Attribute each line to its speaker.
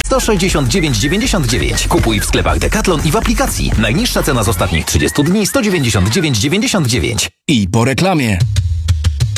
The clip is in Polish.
Speaker 1: 169,99. Kupuj w sklepach Decathlon i w aplikacji. Najniższa cena z ostatnich 30 dni 199,99.
Speaker 2: I po reklamie.